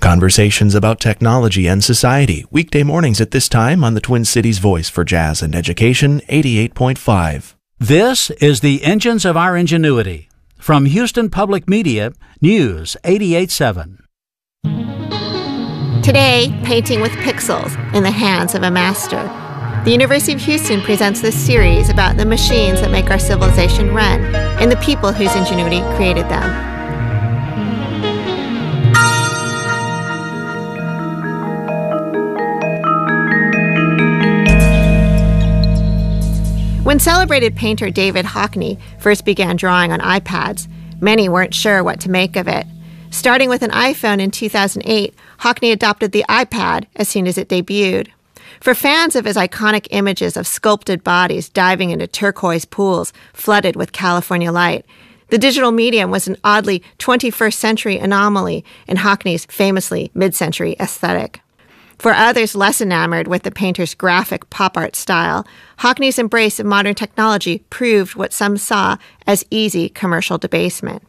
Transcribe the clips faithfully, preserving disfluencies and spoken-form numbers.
Conversations about technology and society, weekday mornings at this time on the Twin Cities Voice for Jazz and Education, eighty-eight point five. This is the Engines of Our Ingenuity. From Houston Public Media, News eighty-eight point seven. Today, painting with pixels in the hands of a master. The University of Houston presents this series about the machines that make our civilization run and the people whose ingenuity created them. When celebrated painter David Hockney first began drawing on iPads, many weren't sure what to make of it. Starting with an iPhone in two thousand eight, Hockney adopted the iPad as soon as it debuted. For fans of his iconic images of sculpted bodies diving into turquoise pools flooded with California light, the digital medium was an oddly twenty-first century anomaly in Hockney's famously mid-century aesthetic. For others less enamored with the painter's graphic pop art style, Hockney's embrace of modern technology proved what some saw as easy commercial debasement.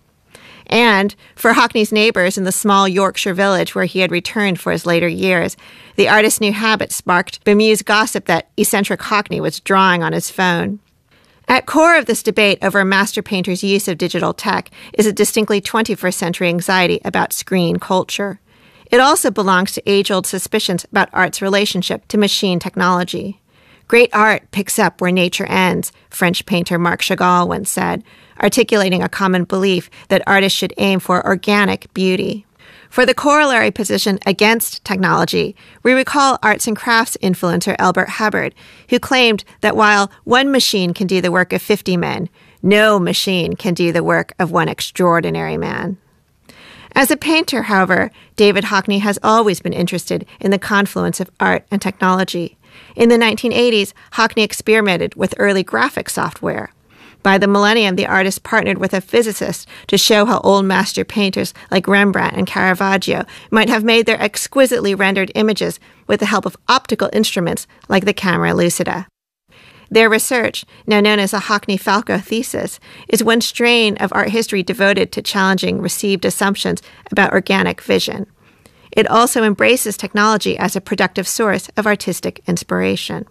And for Hockney's neighbors in the small Yorkshire village where he had returned for his later years, the artist's new habit sparked bemused gossip that eccentric Hockney was drawing on his phone. At core of this debate over a master painter's use of digital tech is a distinctly twenty-first century anxiety about screen culture. It also belongs to age-old suspicions about art's relationship to machine technology. Great art picks up where nature ends, French painter Marc Chagall once said, articulating a common belief that artists should aim for organic beauty. For the corollary position against technology, we recall arts and crafts influencer Elbert Hubbard, who claimed that while one machine can do the work of fifty men, no machine can do the work of one extraordinary man. As a painter, however, David Hockney has always been interested in the confluence of art and technology. In the nineteen eighties, Hockney experimented with early graphic software. By the millennium, the artist partnered with a physicist to show how old master painters like Rembrandt and Caravaggio might have made their exquisitely rendered images with the help of optical instruments like the camera lucida. Their research, now known as the Hockney-Falco thesis, is one strain of art history devoted to challenging received assumptions about organic vision. It also embraces technology as a productive source of artistic inspiration.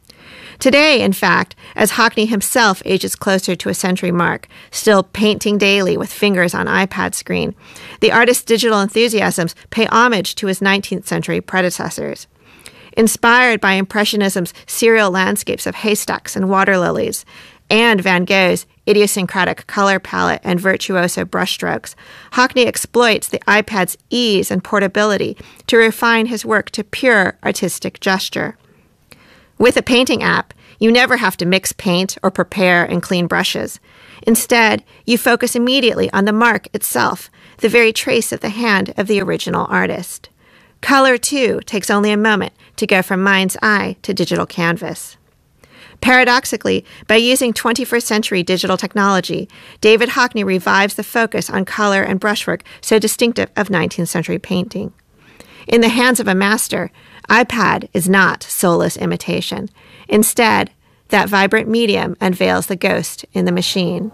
Today, in fact, as Hockney himself ages closer to a century mark, still painting daily with fingers on iPad screen, the artist's digital enthusiasms pay homage to his nineteenth century predecessors. Inspired by Impressionism's serial landscapes of haystacks and water lilies, and Van Gogh's idiosyncratic color palette and virtuoso brushstrokes, Hockney exploits the iPad's ease and portability to refine his work to pure artistic gesture. With a painting app, you never have to mix paint or prepare and clean brushes. Instead, you focus immediately on the mark itself, the very trace of the hand of the original artist. Color, too, takes only a moment to go from mind's eye to digital canvas. Paradoxically, by using twenty-first century digital technology, David Hockney revives the focus on color and brushwork so distinctive of nineteenth century painting. In the hands of a master, iPad is not soulless imitation. Instead, that vibrant medium unveils the ghost in the machine.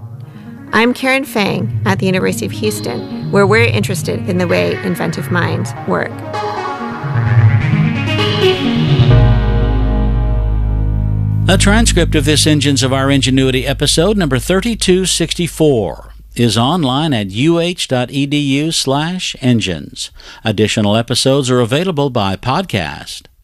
I'm Karen Fang at the University of Houston, where we're interested in the way inventive minds work. A transcript of this Engines of Our Ingenuity episode number thirty-two sixty-four is online at uh.edu slash engines. Additional episodes are available by podcast.